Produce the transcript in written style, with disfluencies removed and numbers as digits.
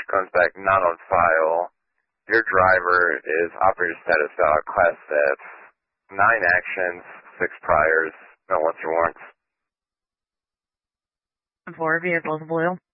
comes back not on file. Your driver is operator status class F. 9 actions, 6 priors, no once or warrants. 4 vehicles blue.